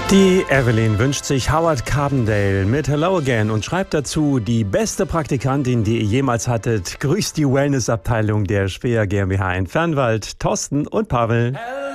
Die Evelyn wünscht sich Howard Carbondale mit Hello Again und schreibt dazu: Die beste Praktikantin, die ihr jemals hattet, grüßt die Wellnessabteilung der Speer GmbH in Fernwald, Thorsten und Pavel.